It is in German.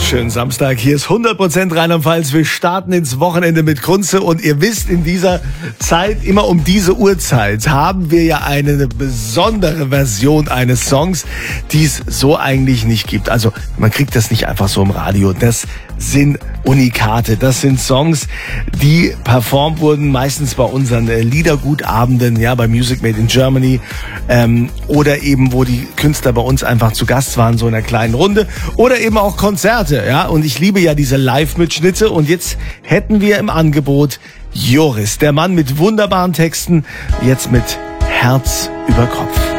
Schönen Samstag, hier ist 100% Rheinland-Pfalz. Wir starten ins Wochenende mit Kunze und ihr wisst, in dieser Zeit, immer um diese Uhrzeit, haben wir ja eine besondere Version eines Songs, die es so eigentlich nicht gibt. Also man kriegt das nicht einfach so im Radio. Das sind Unikate, das sind Songs, die performt wurden, meistens bei unseren Liedergutabenden, ja, bei Music Made in Germany, oder eben, wo die Künstler bei uns einfach zu Gast waren, so in einer kleinen Runde, oder eben auch Konzerte, ja, und ich liebe ja diese Live-Mitschnitte und jetzt hätten wir im Angebot Joris, der Mann mit wunderbaren Texten, jetzt mit Herz über Kopf.